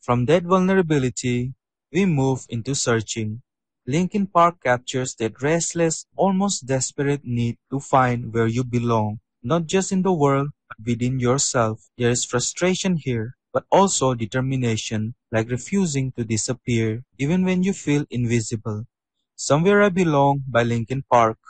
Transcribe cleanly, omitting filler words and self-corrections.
From that vulnerability, we move into searching. Linkin Park captures that restless, almost desperate need to find where you belong, not just in the world, but within yourself. There is frustration here, but also determination, like refusing to disappear, even when you feel invisible. Somewhere I Belong by Linkin Park